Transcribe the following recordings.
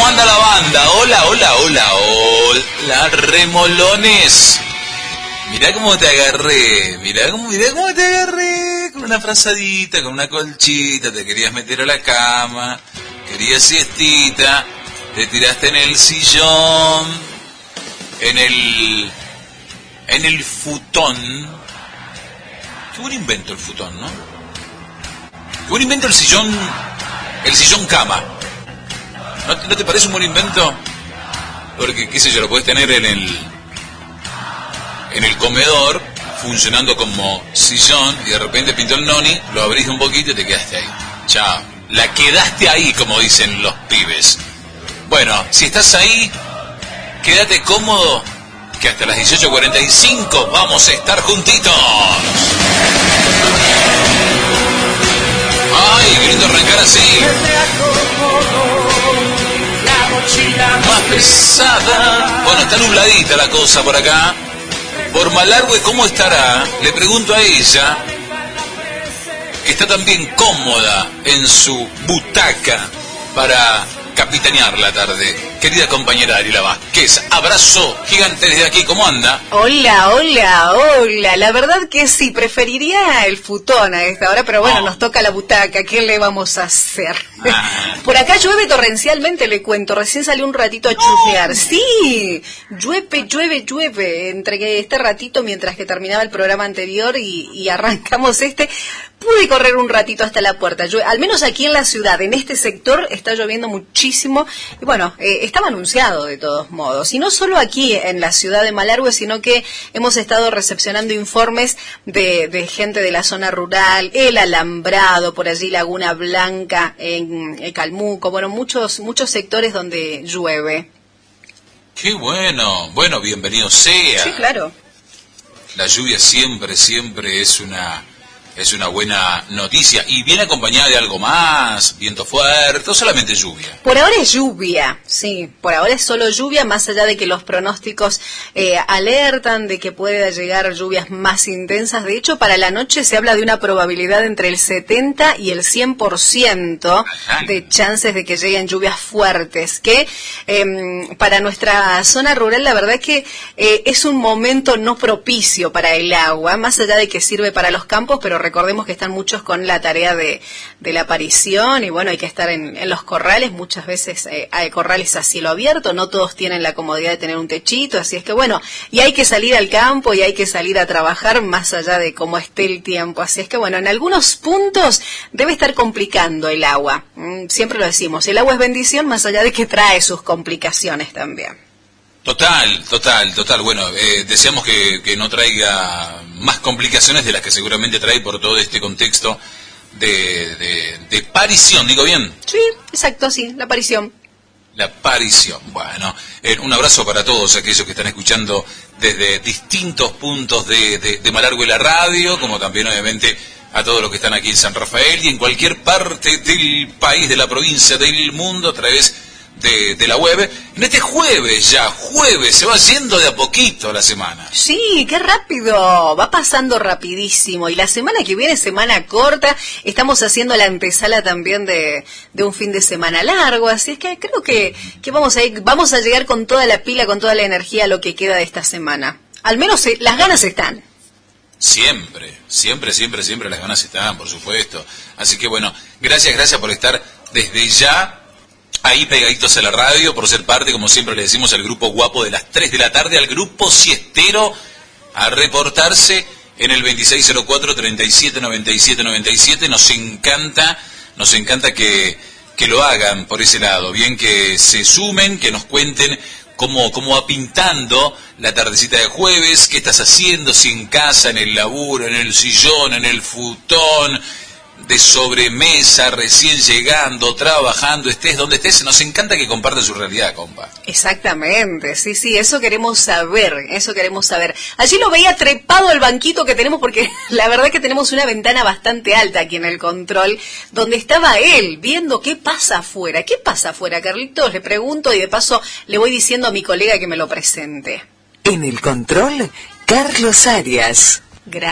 ¿Cómo anda la banda? Hola, hola, hola, hola, remolones. Mirá cómo te agarré, mirá cómo te agarré. Con una frazadita, con una colchita, te querías meter a la cama, querías siestita, te tiraste en el sillón, en el futón. Qué buen invento el futón, ¿no? Qué buen invento el sillón cama. ¿No te parece un buen invento? Porque, qué sé yo, lo puedes tener en el comedor, funcionando como sillón, y de repente pintó el noni, lo abrís un poquito y te quedaste ahí. Chao. La quedaste ahí, como dicen los pibes. Bueno, si estás ahí, quédate cómodo, que hasta las 18:45 vamos a estar juntitos. ¡Ay, qué lindo arrancar así! Más pesada. Bueno, está nubladita la cosa por acá. Por Malargüe, ¿cómo estará? Le pregunto a ella, que está también cómoda en su butaca para capitanear la tarde. Querida compañera Ariela Vázquez, abrazo gigante desde aquí, ¿cómo anda? Hola, hola, hola. La verdad que sí, preferiría el futón a esta hora, pero bueno, nos toca la butaca, ¿qué le vamos a hacer? Por acá llueve torrencialmente, le cuento, recién salió un ratito a chusmear. Sí, llueve, entre este ratito mientras que terminaba el programa anterior y arrancamos pude correr un ratito hasta la puerta. Al menos aquí en la ciudad, en este sector, está lloviendo muchísimo. Y bueno, estaba anunciado de todos modos. Y no solo aquí en la ciudad de Malargüe, sino que hemos estado recepcionando informes de gente de la zona rural, el Alambrado, por allí Laguna Blanca, en Calmuco. Bueno, muchos sectores donde llueve. ¡Qué bueno! Bueno, bienvenido sea. Sí, claro. La lluvia siempre es una buena noticia, y viene acompañada de algo más, viento fuerte, o solamente lluvia. Por ahora es lluvia, sí, por ahora es solo lluvia, más allá de que los pronósticos alertan de que pueda llegar lluvias más intensas. De hecho, para la noche se habla de una probabilidad entre el 70 y el 100% de chances de que lleguen lluvias fuertes, que para nuestra zona rural la verdad es que es un momento no propicio para el agua, más allá de que sirve para los campos, pero recordemos que están muchos con la tarea de la aparición, y bueno, hay que estar en los corrales. Muchas veces hay corrales a cielo abierto, no todos tienen la comodidad de tener un techito, así es que bueno, y hay que salir al campo y hay que salir a trabajar más allá de cómo esté el tiempo, así es que bueno, en algunos puntos debe estar complicando el agua. Siempre lo decimos, el agua es bendición, más allá de que trae sus complicaciones también. Total. Bueno, deseamos que no traiga más complicaciones de las que seguramente trae por todo este contexto de parición, ¿digo bien? Sí, exacto, sí, la aparición. La aparición. Bueno, un abrazo para todos aquellos que están escuchando desde distintos puntos de Malargüe la radio, como también obviamente a todos los que están aquí en San Rafael y en cualquier parte del país, de la provincia, del mundo, a través de la web. En este jueves, se va yendo de a poquito la semana. Sí, qué rápido, va pasando rapidísimo, y la semana que viene, semana corta, estamos haciendo la antesala también de un fin de semana largo, así es que creo que vamos a llegar con toda la pila, con toda la energía a lo que queda de esta semana. Al menos las ganas están. Siempre las ganas están, por supuesto. Así que bueno, gracias por estar desde ya ahí pegaditos a la radio, por ser parte, como siempre le decimos, al grupo guapo de las 3 de la tarde, al grupo siestero, a reportarse en el 2604-379797. Nos encanta que lo hagan por ese lado, bien, que se sumen, que nos cuenten cómo va pintando la tardecita de jueves, qué estás haciendo, si en casa, en el laburo, en el sillón, en el futón, de sobremesa, recién llegando, trabajando, estés donde estés. Nos encanta que compartan su realidad, compa. Exactamente, sí, eso queremos saber. Allí lo veía trepado al banquito que tenemos, porque la verdad que tenemos una ventana bastante alta aquí en el control, donde estaba él, viendo qué pasa afuera. ¿Qué pasa afuera, Carlitos? Le pregunto, y de paso le voy diciendo a mi colega que me lo presente. En el control, Carlos Arias.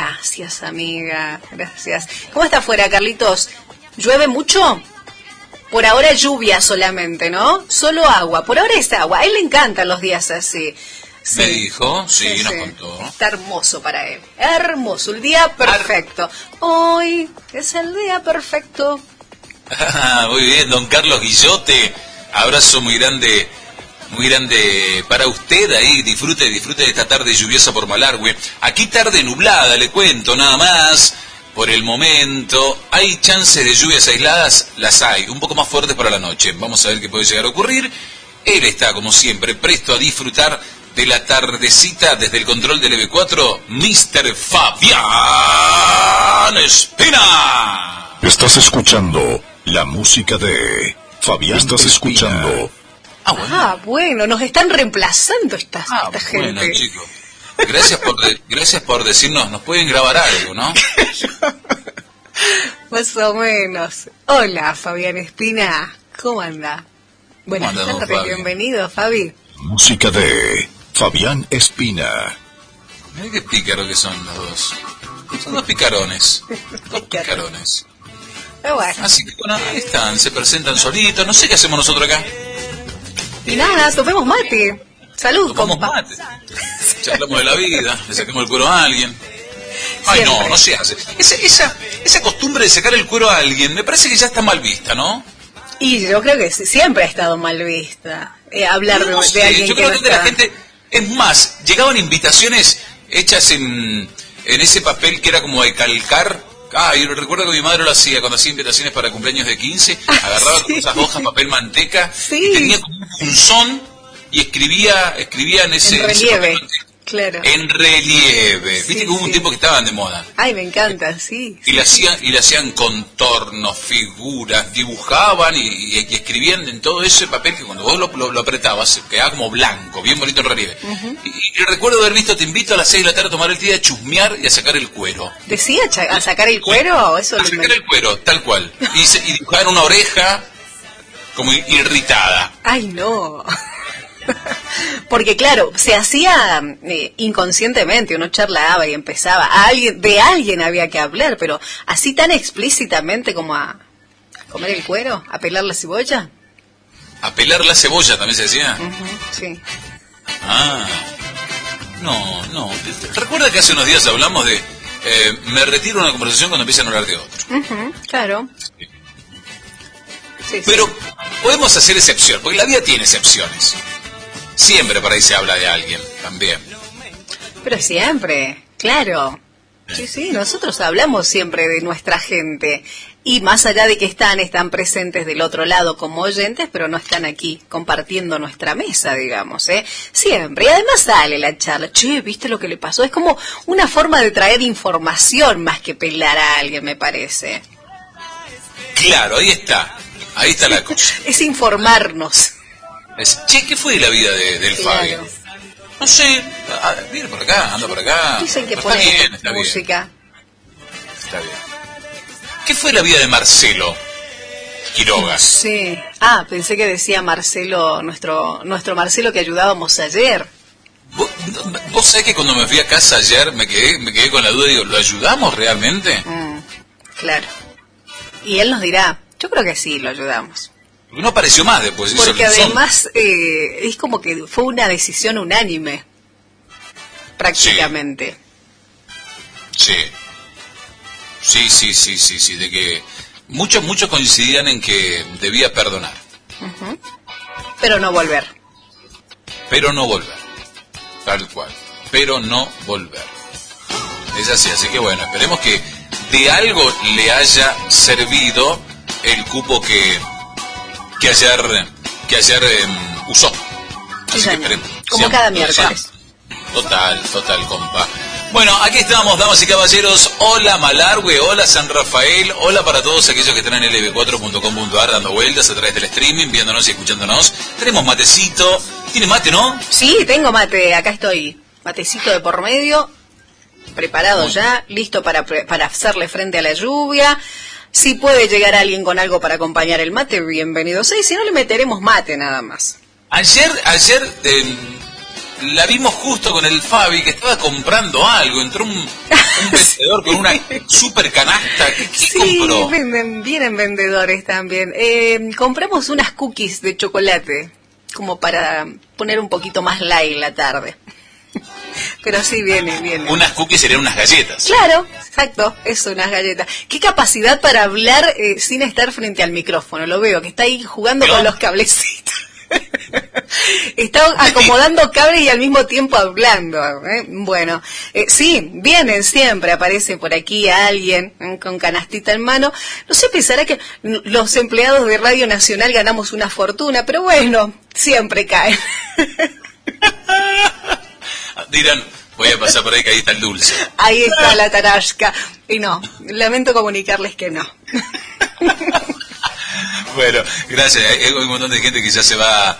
Gracias, amiga, gracias. ¿Cómo está afuera, Carlitos? ¿Llueve mucho? Por ahora lluvia solamente, ¿no? Solo agua. Por ahora es agua. A él le encantan los días así. Sí. Me dijo, sí, nos contó. Está hermoso para él. Hermoso, el día perfecto. Hoy es el día perfecto. Muy bien, don Carlos Guillote. Abrazo muy grande para usted ahí. Disfrute de esta tarde lluviosa por Malargüe. Aquí tarde nublada, le cuento nada más. Por el momento, ¿hay chances de lluvias aisladas? Las hay, un poco más fuertes para la noche. Vamos a ver qué puede llegar a ocurrir. Él está, como siempre, presto a disfrutar de la tardecita desde el control del EV4, Mr. Fabián Espina. Estás escuchando la música de Fabián Espina. Estás escuchando. Bueno, nos están reemplazando esta gente. Bueno, chicos. Gracias por decirnos, nos pueden grabar algo, ¿no? Más o menos. Hola, Fabián Espina. ¿Cómo anda? Buenas tardes, bienvenido, Fabi. Música de Fabián Espina. Mira qué pícaro que son los dos. Son dos picarones. Dos picarones. Pero bueno. Así que bueno, ahí están, se presentan solitos. No sé qué hacemos nosotros acá. Y nada, tomemos mate. Salud, tomamos compa. Mate. Charlamos de la vida, le saquemos el cuero a alguien. Ay, Siempre. no se hace. Esa costumbre de sacar el cuero a alguien, me parece que ya está mal vista, ¿no? Y yo creo que siempre ha estado mal vista. Hablar No de sé, alguien yo que creo no que está. la gente, es más, llegaban invitaciones hechas en ese papel que era como de calcar. Yo recuerdo que mi madre lo hacía cuando hacía invitaciones para cumpleaños de 15, agarraba sí. esas hojas papel manteca, Sí. y tenía como un punzón y escribía en ese En relieve, ese claro. en relieve. Sí, Viste que hubo un sí. tiempo que estaban de moda. Ay, me encanta, sí. Y le hacían contornos, figuras, dibujaban y escribían en todo ese papel que cuando vos lo apretabas quedaba como blanco, bien bonito en relieve. Y recuerdo haber visto Te invito a las 6 de la tarde a tomar el té, a chusmear y a sacar el cuero. ¿Decía a sacar el cuero? Eso A lo sacar el cuero, tal cual. Y dibujaban una oreja como irritada. Ay, no. Porque claro, se hacía inconscientemente, uno charlaba y empezaba, de alguien había que hablar, pero así tan explícitamente como a comer el cuero, a pelar la cebolla. A pelar la cebolla también se decía. Sí. No. Recuerda que hace unos días hablamos de me retiro de una conversación cuando empiezan a hablar de otro. Claro. Sí, pero podemos hacer excepción, porque la vida tiene excepciones. Siempre por ahí se habla de alguien, también. Pero siempre, claro. Sí, nosotros hablamos siempre de nuestra gente. Y más allá de que están presentes del otro lado como oyentes, pero no están aquí compartiendo nuestra mesa, digamos, ¿eh? Siempre. Y además sale la charla. Che, ¿viste lo que le pasó? Es como una forma de traer información más que pelar a alguien, me parece. Claro, ahí está la cosa. Es informarnos. Che, ¿qué fue la vida del Claro. Fabio? No sé, viene por acá, anda por acá. Dicen que Está pone bien, está música. bien. Está bien. ¿Qué fue la vida de Marcelo Quiroga? Sí. Pensé que decía Marcelo, nuestro Marcelo que ayudábamos ayer. ¿Vos sabés que cuando me fui a casa ayer me quedé con la duda, digo, ¿lo ayudamos realmente? Claro. Y él nos dirá, yo creo que sí, lo ayudamos. Porque no apareció más después. Porque además es como que fue una decisión unánime, prácticamente. Sí, de que muchos coincidían en que debía perdonar. Pero no volver. Tal cual. Pero no volver. Es así que bueno, esperemos que de algo le haya servido el cupo que ayer usó. Así que esperemos. Como cada miércoles. Total, compa. Bueno, aquí estamos, damas y caballeros. Hola Malargüe, hola San Rafael, hola para todos aquellos que están en lb4.com.ar dando vueltas a través del streaming, viéndonos y escuchándonos. Tenemos matecito. ¿Tiene mate, no? Sí, tengo mate, acá estoy. Matecito de por medio, preparado ya, listo para hacerle frente a la lluvia. Si puede llegar alguien con algo para acompañar el mate, bienvenido sea. Y si no, le meteremos mate nada más. Ayer la vimos justo con el Fabi que estaba comprando algo. Entró un vendedor con una super canasta. ¿Qué Sí, compró? vienen vendedores también. Compramos unas cookies de chocolate, como para poner un poquito más light la tarde. Pero sí, viene. Unas cookies serían unas galletas. Claro, exacto, eso, unas galletas. Qué capacidad para hablar sin estar frente al micrófono. Lo veo, que está ahí jugando con los cablecitos. Está acomodando cables y al mismo tiempo hablando. Bueno, sí, vienen siempre, aparece por aquí alguien con canastita en mano. No sé, pensará que los empleados de Radio Nacional ganamos una fortuna, pero bueno, siempre caen. Dirán, voy a pasar por ahí que ahí está el dulce. Ahí está la tarasca. Y no, lamento comunicarles que no. Bueno, gracias. Hay un montón de gente que ya se va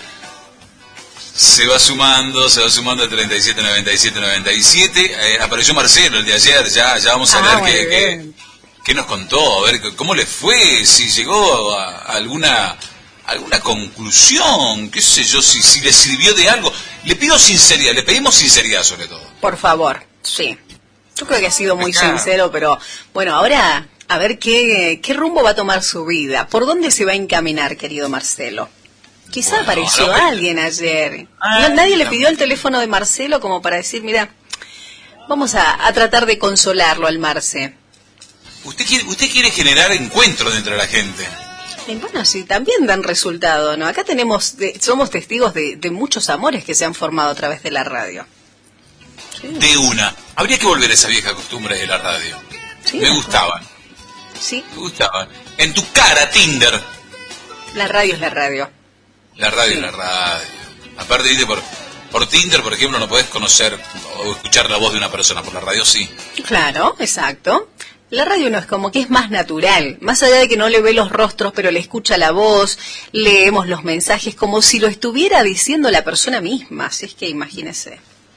sumando al 37, 97, 97. Apareció Marcelo el de ayer, ya vamos a ver qué nos contó, a ver cómo le fue, si llegó a alguna conclusión, qué sé yo, si le sirvió de algo. Le pedimos sinceridad sobre todo. Por favor, sí. Yo creo que ha sido muy sincero, pero bueno, ahora a ver qué rumbo va a tomar su vida. ¿Por dónde se va a encaminar, querido Marcelo? Quizá apareció alguien ayer. Nadie le pidió el teléfono de Marcelo como para decir, mira, vamos a tratar de consolarlo al Marce. Usted quiere generar encuentros dentro de la gente. Bueno, sí, también dan resultado, ¿no? Acá somos testigos de muchos amores que se han formado a través de la radio. Sí. De una. Habría que volver a esa vieja costumbre de la radio. Sí, me gustaban. Sí. Me gustaban. En tu cara, Tinder. La radio es la radio. La radio es la radio. Aparte, viste, por Tinder, por ejemplo, no podés conocer o escuchar la voz de una persona. Por la radio sí. Claro, exacto. La radio no es como que es más natural, más allá de que no le ve los rostros, pero le escucha la voz, leemos los mensajes como si lo estuviera diciendo la persona misma, así es que imagínese.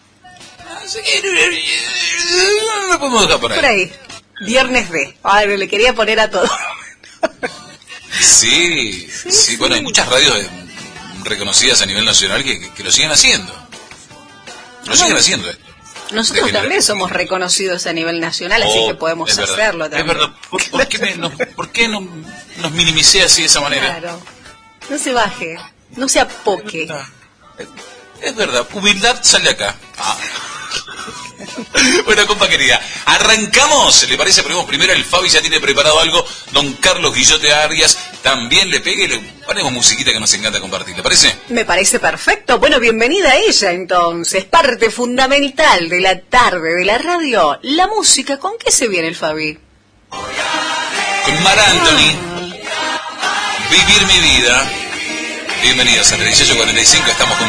No podemos dejar por ahí. Por ahí, viernes de, ay, le quería poner a todo. Sí, bueno, hay muchas radios reconocidas a nivel nacional que lo siguen haciendo. Siguen haciendo esto. Nosotros también somos reconocidos a nivel nacional, así que podemos hacerlo también. Es verdad. ¿Por qué nos minimicé así de esa manera? Claro. No se baje, no se apoque. Es verdad, humildad sale acá. Bueno, compa querida, arrancamos, ¿le parece? Ponemos primero el Fabi, ya tiene preparado algo. Don Carlos Guillote Arias también le pegue y le ponemos musiquita que nos encanta compartir, ¿le parece? Me parece perfecto. Bueno, bienvenida a ella entonces, parte fundamental de la tarde de la radio, la música. ¿Con qué se viene el Fabi? Con Mar Anthony, Vivir mi vida. Bienvenidos a 18:45, estamos con